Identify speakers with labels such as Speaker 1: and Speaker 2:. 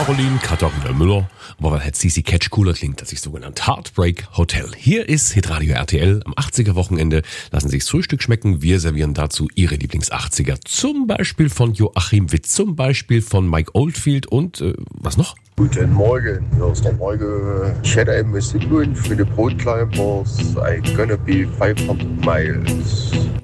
Speaker 1: Caroline Katharina Müller, aber weil halt CC Catch cooler klingt, als ich sogenannt Heartbreak Hotel. Hier ist Hitradio RTL am 80er-Wochenende. Lassen Sie sich das Frühstück schmecken. Wir servieren dazu Ihre Lieblings-80er. Zum Beispiel von Joachim Witt, zum Beispiel von Mike Oldfield und was noch?
Speaker 2: Guten Morgen, hier ist der Morgen. Ich hätte ein Musik für die Brotclimbers. I'm gonna be 500 miles.